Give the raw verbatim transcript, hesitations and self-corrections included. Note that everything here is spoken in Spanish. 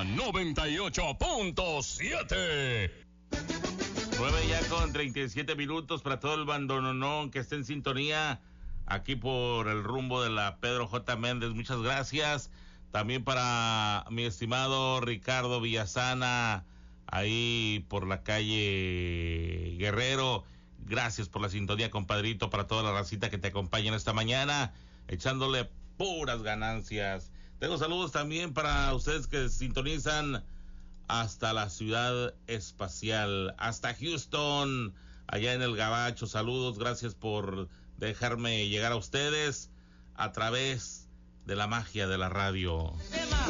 Mega noventa y ocho punto siete. nueve ya con treinta y siete minutos para todo el bandononón que esté en sintonía aquí por el rumbo de la Pedro J. Méndez. Muchas gracias. También para mi estimado Ricardo Villasana, ahí por la calle Guerrero. Gracias por la sintonía, compadrito, para toda la racita que te acompaña en esta mañana, echándole puras ganancias. Tengo saludos también para ustedes que sintonizan hasta la ciudad espacial, hasta Houston, allá en el Gabacho. Saludos, gracias por dejarme llegar a ustedes a través de la magia de la radio.